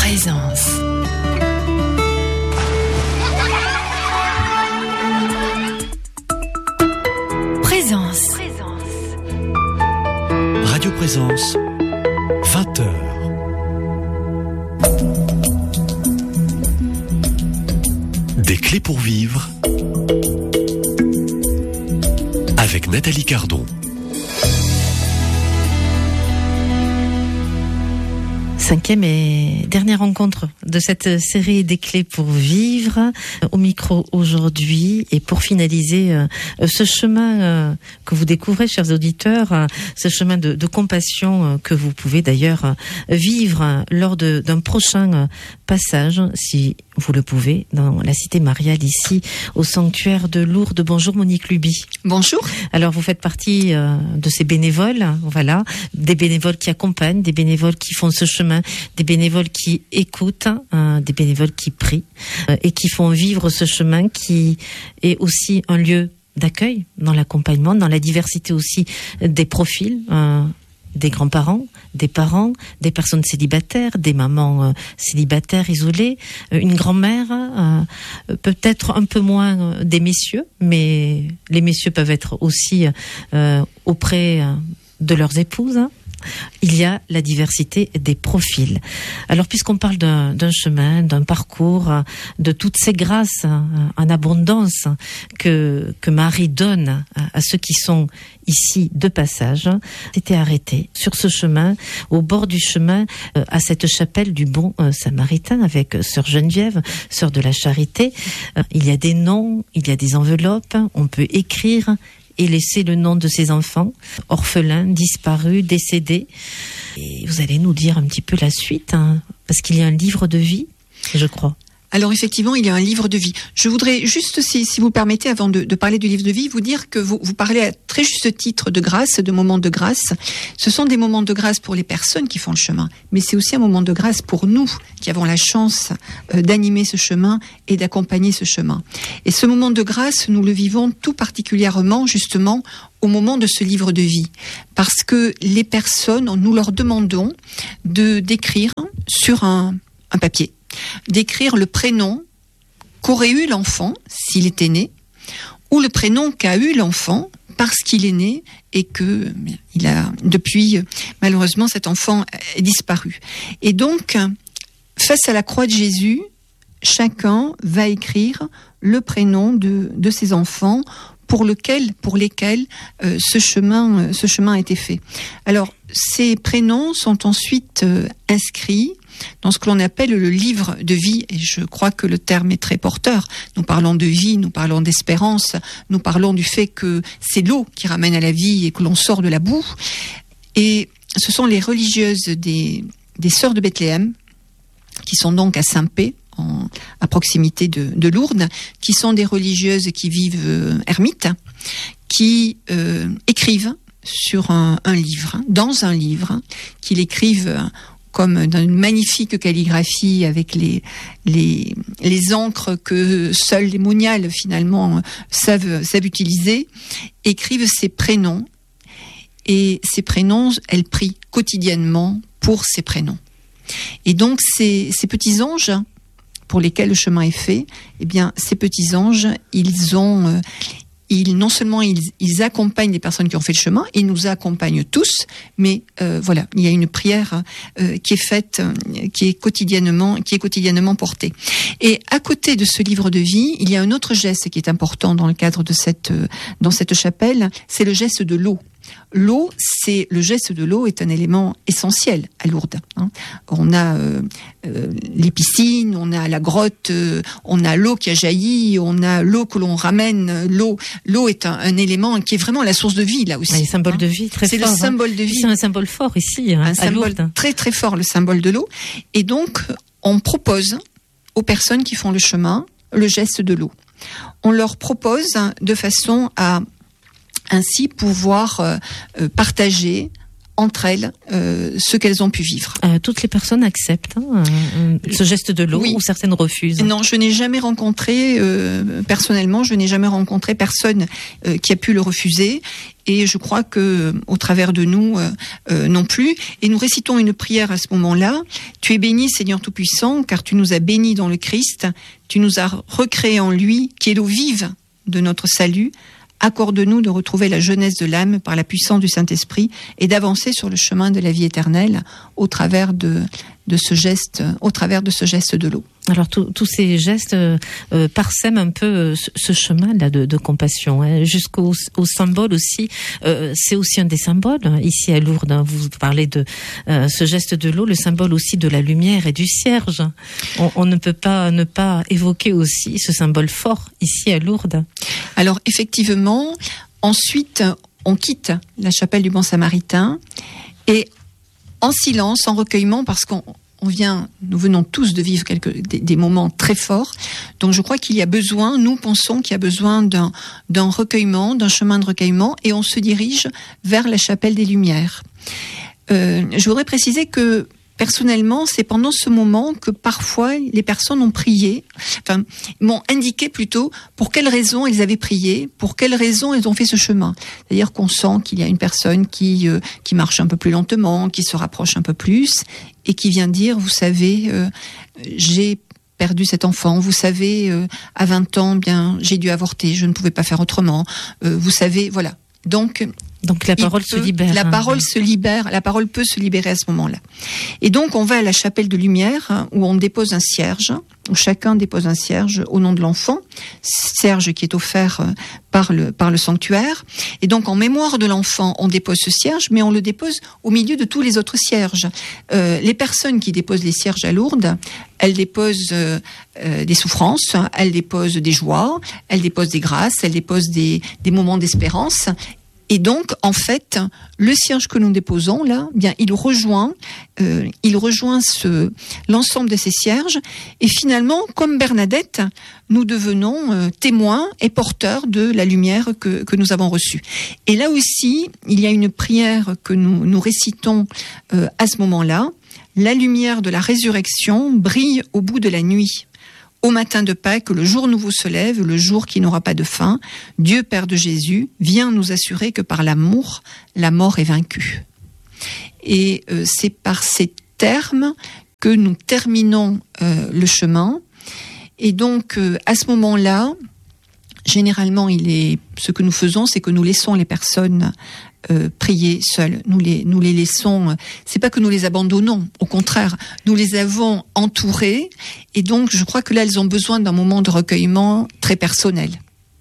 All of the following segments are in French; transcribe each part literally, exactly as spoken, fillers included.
Présence. Présence. Radio Présence, vingt heures. Des clés pour vivre avec Nathalie Cardon. Cinquième et dernière rencontre de cette série des clés pour vivre au micro aujourd'hui, et pour finaliser euh, ce chemin euh, que vous découvrez, chers auditeurs, euh, ce chemin de, de compassion euh, que vous pouvez d'ailleurs euh, vivre euh, lors de, d'un prochain euh, passage, si vous le pouvez, dans la cité mariale ici au sanctuaire de Lourdes. Bonjour Monique Luby. Bonjour. Alors vous faites partie euh, de ces bénévoles, voilà, des bénévoles qui accompagnent, des bénévoles qui font ce chemin, des bénévoles qui écoutent, hein, des bénévoles qui prient euh, et qui font vivre ce chemin qui est aussi un lieu d'accueil dans l'accompagnement, dans la diversité aussi des profils, euh, des grands-parents, des parents, des personnes célibataires, des mamans euh, célibataires isolées, euh, une grand-mère, euh, peut-être un peu moins euh, des messieurs, mais les messieurs peuvent être aussi euh, auprès euh, de leurs épouses. Hein. Il y a la diversité des profils. Alors, puisqu'on parle d'un, d'un chemin, d'un parcours, de toutes ces grâces en abondance que, que Marie donne à, à ceux qui sont ici de passage, c'était arrêté sur ce chemin, au bord du chemin, à cette chapelle du Bon Samaritain avec Sœur Geneviève, Sœur de la Charité. Il y a des noms, il y a des enveloppes, on peut écrire et laisser le nom de ses enfants, orphelins, disparus, décédés. Et vous allez nous dire un petit peu la suite, hein, parce qu'il y a un livre de vie, je crois. Alors effectivement, il y a un livre de vie. Je voudrais juste, si, si vous permettez, avant de, de parler du livre de vie, vous dire que vous, vous parlez à très juste titre de grâce, de moments de grâce. Ce sont des moments de grâce pour les personnes qui font le chemin, mais c'est aussi un moment de grâce pour nous qui avons la chance euh, d'animer ce chemin et d'accompagner ce chemin. Et ce moment de grâce, nous le vivons tout particulièrement, justement, au moment de ce livre de vie. Parce que les personnes, nous leur demandons de d'écrire sur un, un papier, d'écrire le prénom qu'aurait eu l'enfant s'il était né, ou le prénom qu'a eu l'enfant parce qu'il est né et que il a depuis malheureusement cet enfant est disparu. Et donc face à la croix de Jésus, chacun va écrire le prénom de de ses enfants pour lequel pour lesquels euh, ce chemin euh, ce chemin a été fait. Alors ces prénoms sont ensuite euh, inscrits dans ce que l'on appelle le livre de vie, et je crois que le terme est très porteur. Nous parlons de vie, nous parlons d'espérance, nous parlons du fait que c'est l'eau qui ramène à la vie et que l'on sort de la boue. Et ce sont les religieuses des, des Sœurs de Bethléem, qui sont donc à Saint-Pé, en, à proximité de, de Lourdes, qui sont des religieuses qui vivent euh, ermites, qui euh, écrivent sur un, un livre, dans un livre, qu'ils écrivent comme dans une magnifique calligraphie avec les les les encres que seuls les moniales finalement savent savent utiliser, écrivent ces prénoms, et ces prénoms, elles prient quotidiennement pour ces prénoms. Et donc ces ces petits anges pour lesquels le chemin est fait, eh bien ces petits anges, ils ont euh, Ils, non seulement ils, ils accompagnent les personnes qui ont fait le chemin, ils nous accompagnent tous, mais euh, voilà, il y a une prière euh, qui est faite, euh, qui est quotidiennement, qui est quotidiennement portée. Et à côté de ce livre de vie, il y a un autre geste qui est important dans le cadre de cette, euh, dans cette chapelle, c'est le geste de l'eau. L'eau, c'est le geste de l'eau est un élément essentiel à Lourdes. Hein. On a euh, euh, les piscines, on a la grotte, euh, on a l'eau qui a jailli, on a l'eau que l'on ramène. L'eau, l'eau est un, un élément qui est vraiment la source de vie là aussi. Un symbole hein. de vie très c'est fort. C'est le symbole hein. de vie. C'est un symbole fort ici. Hein, un à symbole Lourdes. Très très fort, le symbole de l'eau. Et donc, on propose aux personnes qui font le chemin le geste de l'eau. On leur propose de façon à ainsi pouvoir euh, partager entre elles euh, ce qu'elles ont pu vivre. Euh, toutes les personnes acceptent hein, euh, ce geste de l'eau, oui. Ou certaines refusent? Non, je n'ai jamais rencontré, euh, personnellement, je n'ai jamais rencontré personne euh, qui a pu le refuser. Et je crois que, au travers de nous, euh, euh, non plus. Et nous récitons une prière à ce moment-là. Tu es béni, Seigneur Tout-Puissant, car tu nous as bénis dans le Christ. Tu nous as recréés en lui, qui est l'eau vive de notre salut. Accorde-nous de retrouver la jeunesse de l'âme par la puissance du Saint-Esprit et d'avancer sur le chemin de la vie éternelle au travers de, de ce geste, au travers de ce geste de l'eau. Alors tous ces gestes euh, parsèment un peu euh, ce, ce chemin-là de, de compassion, hein, jusqu'au au symbole aussi. Euh, c'est aussi un des symboles hein, ici à Lourdes. Hein, vous parlez de euh, ce geste de l'eau, le symbole aussi de la lumière et du cierge. On, on ne peut pas ne pas évoquer aussi ce symbole fort ici à Lourdes. Alors effectivement, ensuite on quitte la chapelle du Bon Samaritain et en silence, en recueillement, parce qu'on On vient, nous venons tous de vivre quelques, des, des moments très forts. Donc je crois qu'il y a besoin, nous pensons qu'il y a besoin d'un, d'un recueillement, d'un chemin de recueillement, et on se dirige vers la chapelle des Lumières. Euh, je voudrais préciser que personnellement, c'est pendant ce moment que parfois les personnes ont prié, enfin, m'ont indiqué plutôt pour quelles raisons elles avaient prié, pour quelles raisons elles ont fait ce chemin. C'est-à-dire qu'on sent qu'il y a une personne qui, euh, qui marche un peu plus lentement, qui se rapproche un peu plus, et qui vient dire, vous savez, euh, j'ai perdu cet enfant, vous savez, euh, à vingt ans, bien, j'ai dû avorter, je ne pouvais pas faire autrement, euh, vous savez, voilà. Donc, Donc la parole peut, se libère. La hein, parole oui. se libère, la parole peut se libérer à ce moment-là. Et donc on va à la chapelle de Lumière hein, où on dépose un cierge, où chacun dépose un cierge au nom de l'enfant, cierge qui est offert euh, par le par le sanctuaire. Et donc en mémoire de l'enfant, on dépose ce cierge, mais on le dépose au milieu de tous les autres cierges. Euh, les personnes qui déposent les cierges à Lourdes, elles déposent euh, euh, des souffrances, elles déposent des joies, elles déposent des grâces, elles déposent des des moments d'espérance. Et donc, en fait, le cierge que nous déposons là, bien, il rejoint, euh, il rejoint ce l'ensemble de ces cierges. Et finalement, comme Bernadette, nous devenons euh, témoins et porteurs de la lumière que que nous avons reçue. Et là aussi, il y a une prière que nous nous récitons euh, à ce moment-là. La lumière de la résurrection brille au bout de la nuit. Au matin de Pâques, le jour nouveau se lève, le jour qui n'aura pas de fin. Dieu, Père de Jésus, vient nous assurer que par l'amour, la mort est vaincue. Et euh, c'est par ces termes que nous terminons euh, le chemin. Et donc, euh, à ce moment-là, généralement, il est, ce que nous faisons, c'est que nous laissons les personnes Euh, prier seules. Nous les, nous les laissons. C'est pas que nous les abandonnons. Au contraire, nous les avons entourées. Et donc, je crois que là, elles ont besoin d'un moment de recueillement très personnel.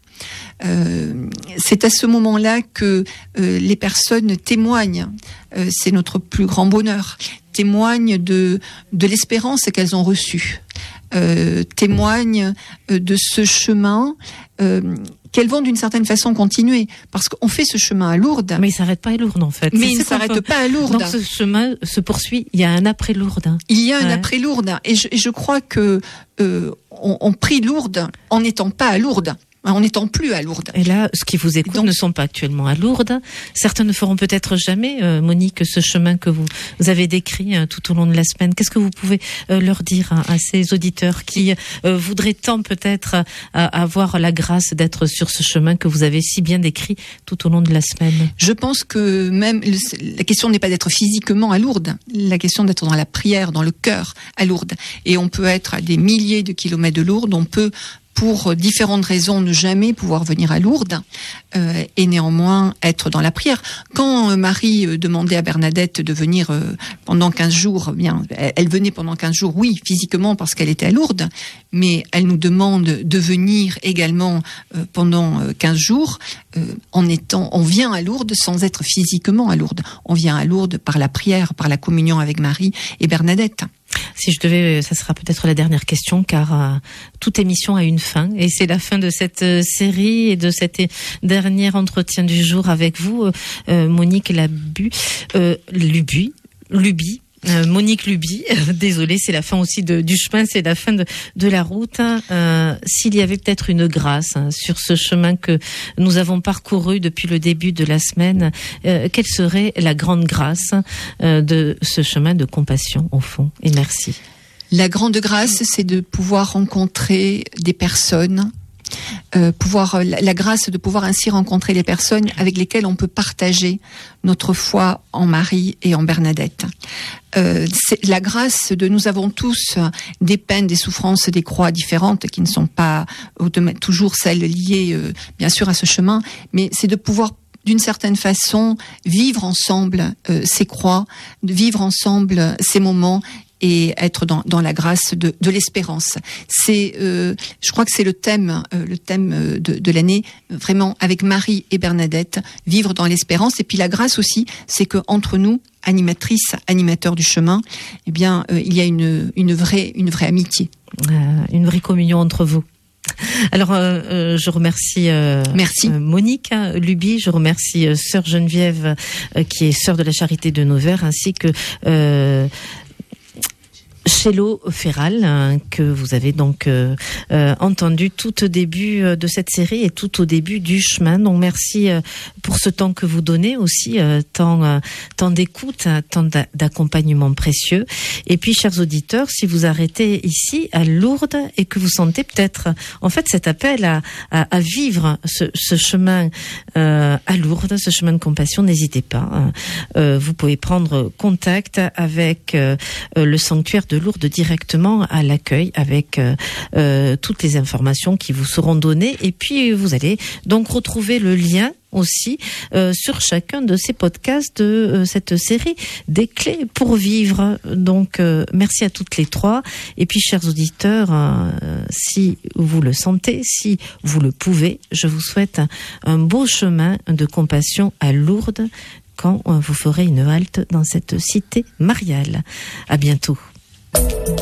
Euh, c'est à ce moment-là que euh, les personnes témoignent. Euh, c'est notre plus grand bonheur. Témoignent de de l'espérance qu'elles ont reçue. Euh, témoignent euh, de ce chemin. Euh, qu'elles vont d'une certaine façon continuer, parce qu'on fait ce chemin à Lourdes. Mais il s'arrête pas à Lourdes en fait. Mais c'est il ne s'arrête pas à Lourdes. Donc ce chemin se poursuit. Il y a un après Lourdes. Il y a un ouais. après Lourdes, et je, et je crois que euh, on, on prie Lourdes en n'étant pas à Lourdes. En n'étant plus à Lourdes. Et là, ceux qui vous écoutent Donc, ne sont pas actuellement à Lourdes. Certains ne feront peut-être jamais, euh, Monique, ce chemin que vous, vous avez décrit euh, tout au long de la semaine. Qu'est-ce que vous pouvez euh, leur dire hein, à ces auditeurs qui euh, voudraient tant peut-être euh, avoir la grâce d'être sur ce chemin que vous avez si bien décrit tout au long de la semaine? Je pense que même la question n'est pas d'être physiquement à Lourdes. La question d'être dans la prière, dans le cœur à Lourdes. Et on peut être à des milliers de kilomètres de Lourdes. On peut pour différentes raisons, ne jamais pouvoir venir à Lourdes euh, et néanmoins être dans la prière. Quand euh, Marie euh, demandait à Bernadette de venir euh, pendant quinze jours, bien, elle, elle venait pendant quinze jours, oui, physiquement parce qu'elle était à Lourdes, mais elle nous demande de venir également euh, pendant euh, quinze jours, euh, en étant, on vient à Lourdes sans être physiquement à Lourdes. On vient à Lourdes par la prière, par la communion avec Marie et Bernadette. Si je devais, ça sera peut-être la dernière question, car euh, toute émission a une fin, et c'est la fin de cette euh, série et de cet dernier entretien du jour avec vous, euh, Monique Labu, euh, Lubu, Luby. Euh, Monique Luby, euh, désolée, c'est la fin aussi de, du chemin, c'est la fin de, de la route. Euh, s'il y avait peut-être une grâce hein, sur ce chemin que nous avons parcouru depuis le début de la semaine, euh, quelle serait la grande grâce euh, de ce chemin de compassion au fond? Et merci. La grande grâce, c'est de pouvoir rencontrer des personnes, euh, pouvoir la, la grâce de pouvoir ainsi rencontrer les personnes avec lesquelles on peut partager notre foi en Marie et en Bernadette. Euh, c'est la grâce de nous avons tous des peines, des souffrances, des croix différentes qui ne sont pas toujours celles liées euh, bien sûr à ce chemin, mais c'est de pouvoir d'une certaine façon vivre ensemble euh, ces croix, de vivre ensemble ces moments et être dans, dans la grâce de, de l'espérance. C'est, euh, je crois que c'est le thème, euh, le thème de, de l'année, vraiment avec Marie et Bernadette, vivre dans l'espérance. Et puis la grâce aussi, c'est que entre nous, animatrices, animateurs du chemin, eh bien, euh, il y a une, une vraie, une vraie amitié, euh, une vraie communion entre vous. Alors, euh, euh, je remercie euh, Merci. Euh, Monique hein, Luby, je remercie euh, Sœur Geneviève, euh, qui est sœur de la Charité de Nevers, ainsi que euh, Chello Ferral, hein, que vous avez donc euh, euh, entendu tout au début de cette série et tout au début du chemin. Donc merci euh, pour ce temps que vous donnez aussi, euh, tant, euh, tant d'écoute, hein, tant d'accompagnement précieux. Et puis, chers auditeurs, si vous arrêtez ici à Lourdes et que vous sentez peut-être, en fait, cet appel à, à, à vivre ce, ce chemin euh, à Lourdes, ce chemin de compassion, n'hésitez pas. Hein. Euh, vous pouvez prendre contact avec euh, le sanctuaire de Lourdes directement à l'accueil avec euh, euh, toutes les informations qui vous seront données, et puis vous allez donc retrouver le lien aussi euh, sur chacun de ces podcasts de euh, cette série des clés pour vivre. Donc euh, merci à toutes les trois, et puis chers auditeurs, euh, si vous le sentez, si vous le pouvez, je vous souhaite un, un beau chemin de compassion à Lourdes quand euh, vous ferez une halte dans cette cité mariale. À bientôt.